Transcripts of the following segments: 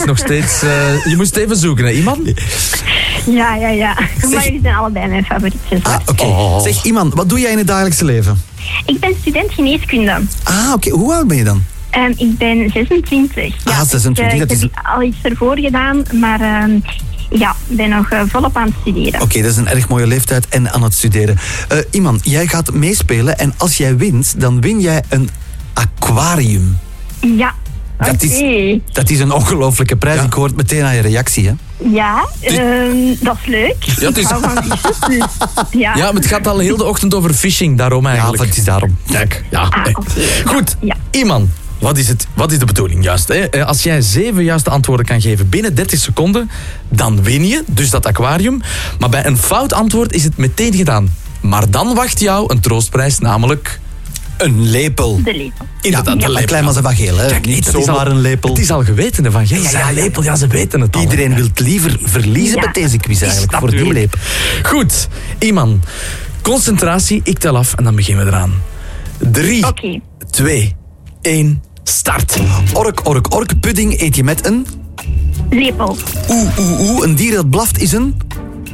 Nog steeds... je moest even zoeken, hè, Iman? Ja. Maar die zijn allebei mijn favorietjes. Oké. Oh. Zeg, Iman, wat doe jij in het dagelijkse leven? Ik ben student geneeskunde. Oké. Hoe oud ben je dan? Ik ben 26. Ja, 26. Ik Dat is... heb al iets ervoor gedaan, maar ik ben nog volop aan het studeren. Oké, dat is een erg mooie leeftijd en aan het studeren. Iman, jij gaat meespelen en als jij wint, dan win jij een aquarium. Ja, Dat is een ongelooflijke prijs. Ja. Ik hoor het meteen aan je reactie, hè? Ja, dat is leuk. Ja, het is- Ik hou van visjes, dus ja. Ja, maar het gaat al heel de ochtend over phishing, daarom Ja, eigenlijk. het is daarom. Kijk, ja. Oké. Goed, Ja. Iman, wat is de bedoeling juist? Hè? Als jij 7 juiste antwoorden kan geven binnen 30 seconden, dan win je, dus dat aquarium. Maar bij een fout antwoord is het meteen gedaan. Maar dan wacht jou een troostprijs, namelijk... Een lepel. De lepel. Inderdaad, de Een lepel. klein van geel, hè? Kijk, Niet dat is zomaar al- een lepel. Het is al geweten, hè, van jij zei lepel, ja, ze weten het al. Iedereen wil het liever verliezen Ja. met deze quiz eigenlijk, voor die Natuurlijk. lepel. Goed, Iman, concentratie, ik tel af en dan beginnen we eraan. 3, Oké. 2, 1, start. Ork, pudding eet je met een... Lepel. Een dier dat blaft is een...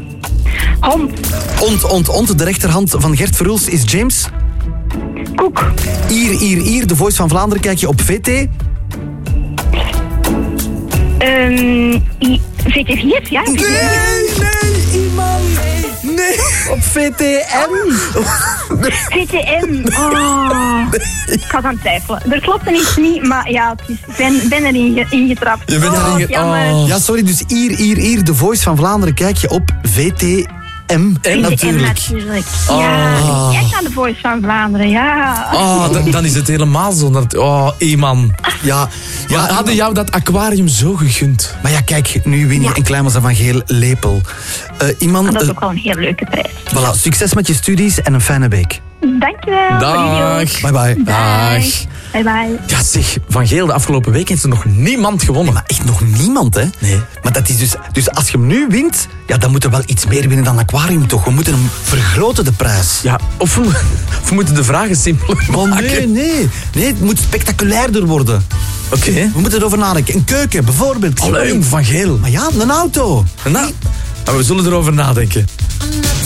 Hond. De rechterhand van Gert Verhulst is James. Koek. De Voice van Vlaanderen kijk je op VT. VT4, ja. Iman. Nee, op VTM. VTM. Oh. Ik ga aan twijfelen. Er klopt iets niet, maar ja, ik ben erin ingetrapt. Je bent erin jammer. oh. Ja, sorry, dus De Voice van Vlaanderen kijk je op VTM. En natuurlijk. Ja, ik kijk naar de Voice van Vlaanderen, ja. Dan is het helemaal zo. Iman. Ja, We hadden jou dat aquarium zo gegund. maar ja, kijk, nu win je een klein van geel lepel. Iman, Dat is ook wel een heel leuke prijs. voilà, succes met je studies en een fijne week. Dankjewel. Dag. voor jullie ook. Bye bye. Dag. Bye bye. Ja zeg, Van Geel, de afgelopen week heeft er nog niemand gewonnen. Maar echt nog niemand, hè? Nee. Maar dat is dus als je hem nu wint, ja, dan moet er wel iets meer winnen dan aquarium, toch? We moeten hem vergroten, de prijs. Ja, of we moeten de vragen simpeler Oh, maken. nee, het moet spectaculairder worden. Oké. We moeten erover nadenken. Een keuken, bijvoorbeeld. Leuk, Van Geel. Maar ja, een auto. Nou, we zullen erover nadenken. I'm not